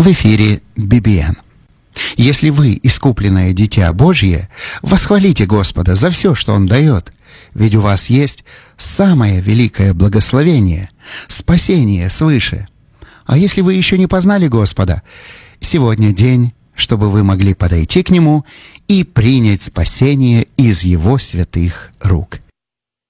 В эфире BBN. Если вы искупленное дитя Божье, восхвалите Господа за все, что Он дает, ведь у вас есть самое великое благословение — спасение свыше. А если вы еще не познали Господа, сегодня день, чтобы вы могли подойти к Нему и принять спасение из Его святых рук.